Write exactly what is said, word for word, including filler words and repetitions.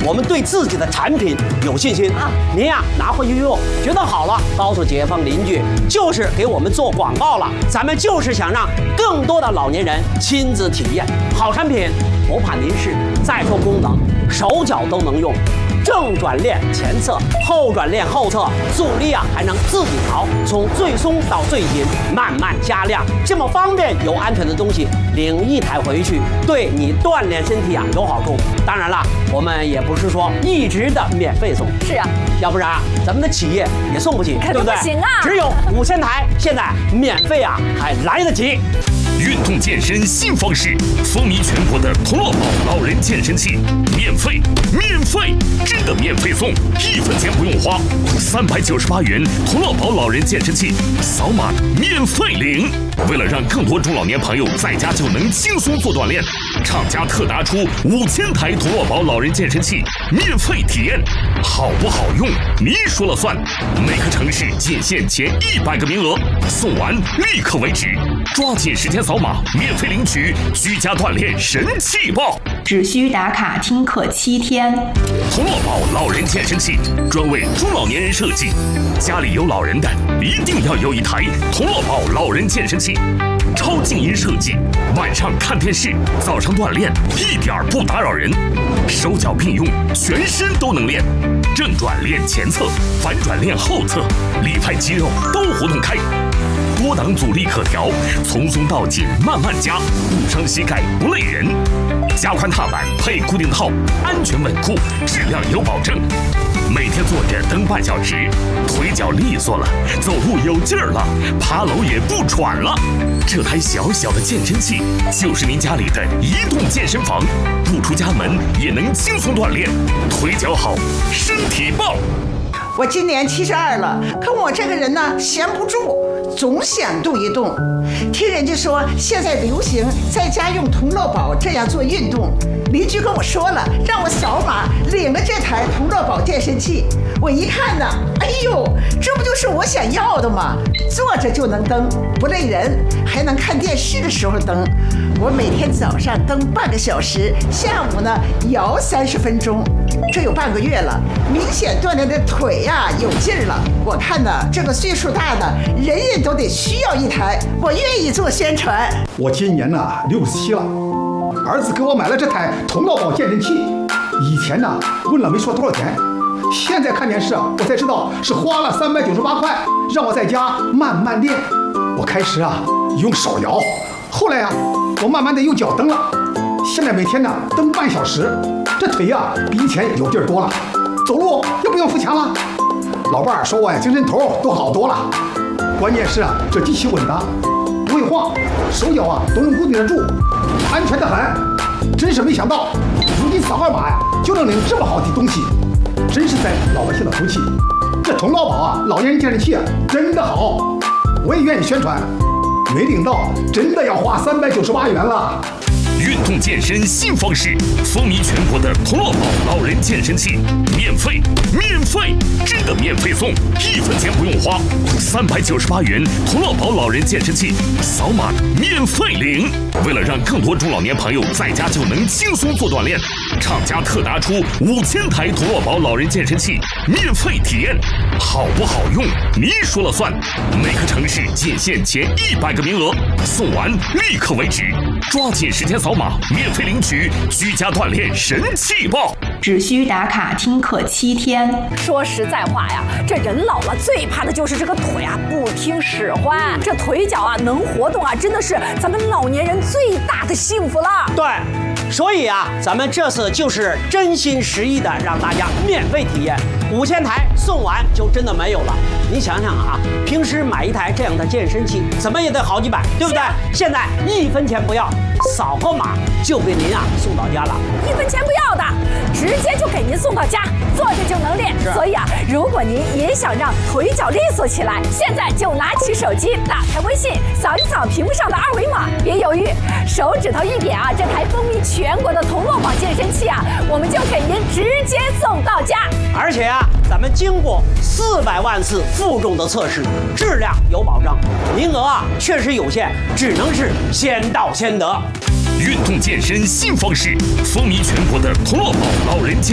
我们对自己的产品有信心啊。您呀拿回去用，觉得好了，告诉街坊邻居，就是给我们做广告了。咱们就是想让更多的老年人亲自体验好产品，不怕您是再说功能，手脚都能用。正转链前侧，后转链后侧，阻力啊还能自己调，从最松到最紧，慢慢加量，这么方便又安全的东西，领一台回去，对你锻炼身体啊有好处。当然了，我们也不是说一直的免费送， 是啊， 要不然啊咱们的企业也送不起，对不对？ 不行啊， 只有五千台，现在免费啊还来得及。 运动健身新方式，风靡全国的同乐宝老人健身器，免费，免费，真的免费送，一分钱不用花，三百九十八元同乐宝老人健身器，扫码免费领。为了让更多中老年朋友在家就能轻松做锻炼，厂家特拿出五千台同乐宝老人健身器免费体验，好不好用你说了算。每个城市仅限前一百个名额，送完立刻为止，抓紧时间扫码免费领取居家锻炼神器包， 只需打卡听课七天。 同乐宝老人健身器专为中老年人设计，家里有老人的一定要有一台同乐宝老人健身器，超静音设计，晚上看电视，早上锻炼一点不打扰人，手脚并用，全身都能练，正转练前侧，反转练后侧，里派肌肉都活动开。多档阻力可调，从松到紧慢慢加，不伤膝盖不累人。加宽踏板配固定套，安全稳固，质量有保证。每天坐着蹬半小时，腿脚利索了，走路有劲儿了，爬楼也不喘了。这台小小的健身器就是您家里的移动健身房，不出家门也能轻松锻炼，腿脚好，身体棒。 我今年七十二了，可我这个人呢，闲不住，总想动一动。听人家说现在流行在家用同乐宝这样做运动，邻居跟我说了，让我扫码领了这台同乐宝健身器。我一看呢，哎呦，这不就是我想要的吗？坐着就能蹬，不累人，还能看电视的时候蹬。我每天早上蹬半个小时，下午呢摇三十分钟，这有半个月了，明显锻炼的腿呀、啊、有劲儿了。我看呢，这个岁数大的人人都得需要一台，我愿意做宣传。 我今年呢六十七了，儿子给我买了这台同乐宝健身器，以前呢问了没说多少钱，现在看电视啊，我才知道是花了三百九十八块，让我在家慢慢练。我开始啊用手摇，后来啊我慢慢的用脚蹬了，现在每天呢蹬半小时，这腿呀、啊、比以前有劲儿多了，走路又不用扶墙了。老伴儿说我呀精神头都好多了，关键是啊这机器稳当，不会晃，手脚啊都能固定得住，安全的很。真是没想到，如今扫个码呀就能领这么好的东西，真是在老百姓的福气。这同乐宝啊老年人健身器啊真的好，我也愿意宣传。没领到真的要花三百九十八元了。 运动健身新方式，风靡全国的同乐宝老人健身器，免费，免费，真的免费送，一分钱不用花，三百九十八元同乐宝老人健身器，扫码免费领。为了让更多中老年朋友在家就能轻松做锻炼，厂家特拿出五千台同乐宝老人健身器免费体验，好不好用你说了算。每个城市仅限前一百个名额，送完立刻为止，抓紧时间扫码免费领取居家锻炼神器包， 只需打卡听课七天。 说实在话呀，这人老了最怕的就是这个腿啊不听使唤，这腿脚啊能活动啊，真的是咱们老年人最大的幸福了。 对，所以啊，咱们这次就是真心实意的让大家免费体验，五千台送完就真的没有了。你想想啊，平时买一台这样的健身器，怎么也得好几百，对不对？现在一分钱不要，扫个码就给您啊送到家了， 一分钱不要的，直接就给您送到家，坐着就能练。所以啊，如果您也想让腿脚利索起来，现在就拿起手机，打开微信，扫一扫屏幕上的二维码，别犹豫，手指头一点啊，这台风靡全国的同乐宝健身器啊，我们就给您直接送到家。 而且啊，咱们经过四百万次负重的测试，质量有保障，名额啊确实有限，只能是先到先得。 运动健身新方式，风靡全国的同乐宝老人健